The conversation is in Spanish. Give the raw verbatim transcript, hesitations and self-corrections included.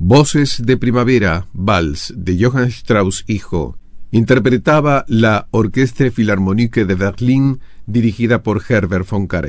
Voces de Primavera, Vals, de Johann Strauss hijo. Interpretaba la Orchestre Philharmonique de Berlín, dirigida por Herbert von Karajan.